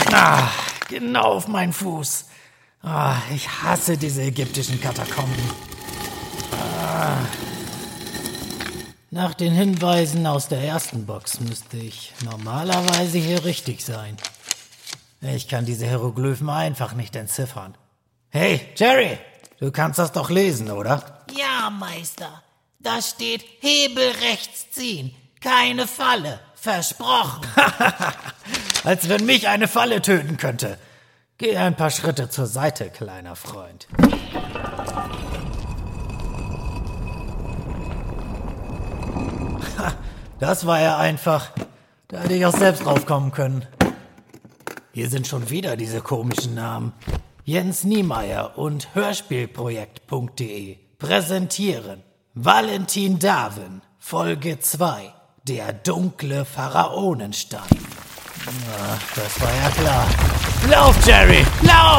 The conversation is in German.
Genau auf meinen Fuß. Ich hasse diese ägyptischen Katakomben. Nach den Hinweisen aus der ersten Box müsste ich normalerweise hier richtig sein. Ich kann diese Hieroglyphen einfach nicht entziffern. Hey, Jerry, du kannst das doch lesen, oder? Ja, Meister. Da steht Hebel rechts ziehen. Keine Falle. Versprochen. Als wenn mich eine Falle töten könnte. Geh ein paar Schritte zur Seite, kleiner Freund. Das war ja einfach. Da hätte ich auch selbst draufkommen können. Hier sind schon wieder diese komischen Namen. Jens Niemeyer und Hörspielprojekt.de präsentieren Valentin Darwin, Folge 2, der dunkle Pharaonenstein. Das war ja klar. Lauf, Jerry, lauf!